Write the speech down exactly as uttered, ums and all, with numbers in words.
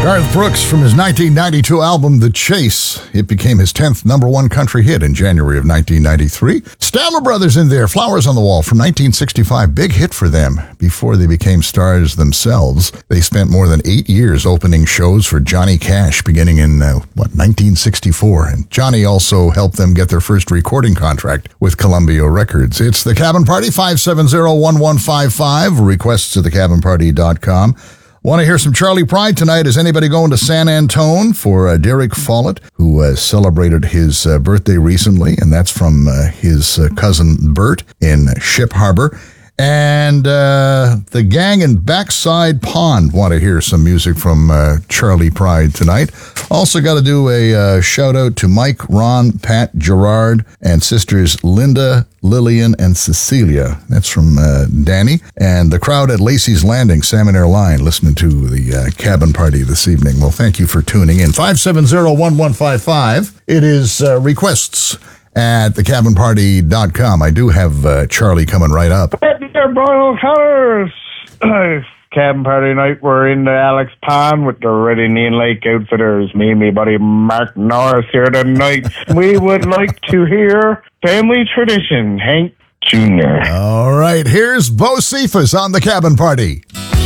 Garth Brooks from his nineteen ninety-two album, The Chase. It became his tenth number one country hit in January of nineteen ninety-three. Statler Brothers in there, Flowers on the Wall from nineteen sixty-five. Big hit for them before they became stars themselves. They spent more than eight years opening shows for Johnny Cash beginning in, uh, what, nineteen sixty-four. And Johnny also helped them get their first recording contract with Columbia Records. It's The Cabin Party, five seven zero, one one five five. Requests at the cabin party dot com. Want to hear some Charley Pride tonight? Is anybody going to San Antone for uh, Derek Follett, who uh, celebrated his uh, birthday recently, and that's from uh, his uh, cousin Bert in Ship Harbor. And uh, the gang in Backside Pond want to hear some music from uh, Charley Pride tonight. Also got to do a uh, shout-out to Mike, Ron, Pat, Gerard, and sisters Linda, Lillian, and Cecilia. That's from uh, Danny. And the crowd at Lacey's Landing, Salmon Air Line, listening to the uh, Cabin Party this evening. Well, thank you for tuning in. five seven zero, one one five five. It is uh, requests at the cabin party dot com. I do have uh, Charlie coming right up. Dear Boyle Colors, Cabin Party night. We're in the Alex Pond with the Ready Nean Lake Outfitters. Me and my buddy Mark Norris here tonight. We would like to hear Family Tradition, Hank Junior All right, here's Bo Cephas on the Cabin Party.